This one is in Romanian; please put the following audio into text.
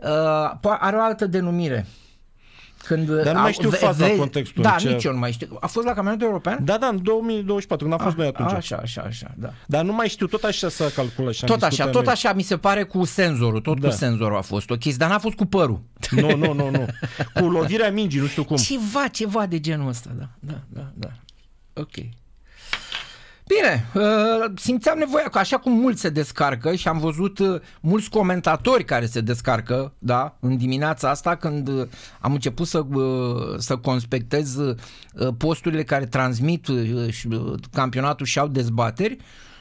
Are o altă denumire. Dar nu mai știu faza, contextul. Da, nici eu nu mai știu. A fost la campionatul european? Da, în 2024, când a fost noi atunci. Așa, da. Dar nu mai știu, tot așa s-a calculat. Tot așa, mi se pare cu senzorul, cu senzorul a fost o chestie, dar n-a fost cu părul. Nu. Cu lovirea mingii, nu știu cum. Ceva de genul ăsta, da. Ok. Bine, simțeam nevoia, că așa cum mulți se descarcă și am văzut mulți comentatori care se descarcă, da, în dimineața asta când am început să conspectez posturile care transmit campionatul și au dezbateri,